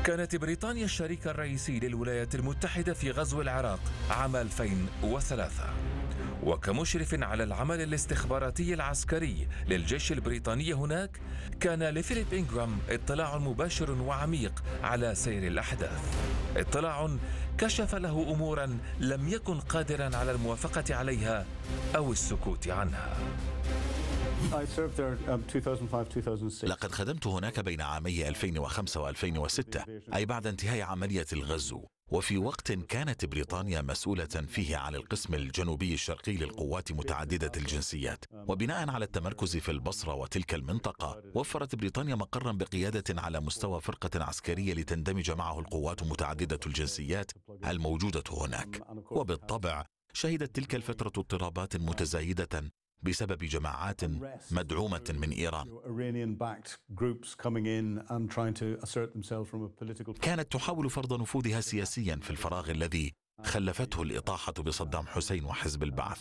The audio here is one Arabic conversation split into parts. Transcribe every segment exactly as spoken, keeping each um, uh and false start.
كانت بريطانيا الشريك الرئيسي للولايات المتحدة في غزو العراق عام ألفين وثلاثة، وكمشرف على العمل الاستخباراتي العسكري للجيش البريطاني هناك، كان لفيليب إنغرام اطلاع مباشر وعميق على سير الأحداث، اطلاع كشف له أمورا لم يكن قادرا على الموافقة عليها أو السكوت عنها. لقد خدمت هناك بين عامي ألفين وخمسة وألفين وستة، أي بعد انتهاء عملية الغزو، وفي وقت كانت بريطانيا مسؤولة فيه عن القسم الجنوبي الشرقي للقوات متعددة الجنسيات. وبناء على التمركز في البصرة وتلك المنطقة، وفرت بريطانيا مقرا بقيادة على مستوى فرقة عسكرية لتندمج معه القوات متعددة الجنسيات الموجودة هناك. وبالطبع شهدت تلك الفترة اضطرابات متزايدة بسبب جماعات مدعومة من إيران كانت تحاول فرض نفوذها سياسيا في الفراغ الذي خلفته الإطاحة بصدام حسين وحزب البعث.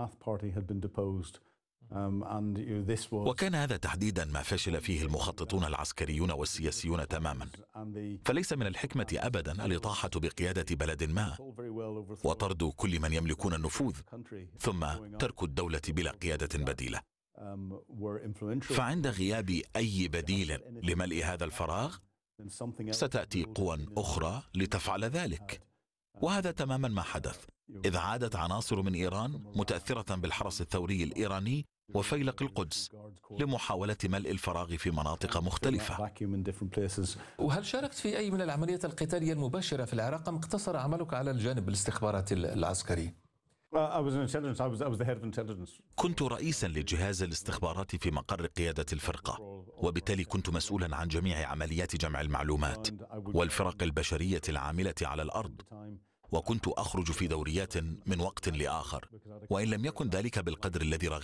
وكان هذا تحديدا ما فشل فيه المخططون العسكريون والسياسيون تماما. فليس من الحكمة أبدا الإطاحة بقيادة بلد ما وطرد كل من يملكون النفوذ، ثم ترك الدولة بلا قيادة بديلة. فعند غياب أي بديل لملء هذا الفراغ، ستأتي قوى أخرى لتفعل ذلك. وهذا تماما ما حدث، إذ عادت عناصر من إيران متأثرة بالحرس الثوري الإيراني وفيلق القدس لمحاولة ملء الفراغ في مناطق مختلفة. وهل شاركت في أي من العمليات القتالية المباشرة في العراق أم اقتصر عملك على الجانب الاستخباراتي العسكري؟ كنت رئيسا لجهاز الاستخبارات في مقر قيادة الفرقة، وبالتالي كنت مسؤولا عن جميع عمليات جمع المعلومات والفرق البشرية العاملة على الأرض. وكنت أخرج في دوريات من وقت لآخر، وإن لم يكن ذلك بالقدر الذي رغبت